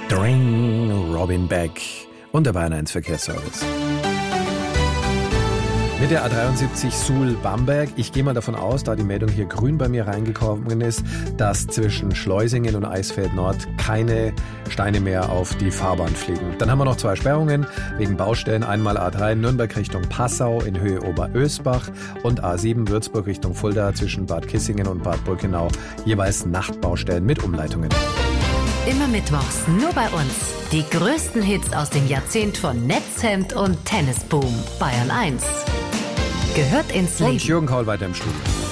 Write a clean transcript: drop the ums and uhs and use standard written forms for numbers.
Dring, Robin Beck und der Bayern 1 Verkehrsservice. Mit der A73 Suhl-Bamberg. Ich gehe mal davon aus, da die Meldung hier grün bei mir reingekommen ist, dass zwischen Schleusingen und Eisfeld Nord keine Steine mehr auf die Fahrbahn fliegen. Dann haben wir noch 2 Sperrungen wegen Baustellen. Einmal A3 Nürnberg Richtung Passau in Höhe Oberösbach und A7 Würzburg Richtung Fulda zwischen Bad Kissingen und Bad Brückenau. Jeweils Nachtbaustellen mit Umleitungen. Immer mittwochs, nur bei uns. Die größten Hits aus dem Jahrzehnt von Netzhemd und Tennisboom. Bayern 1. Gehört ins Leben. Und Jürgen Kaul weiter im Studio.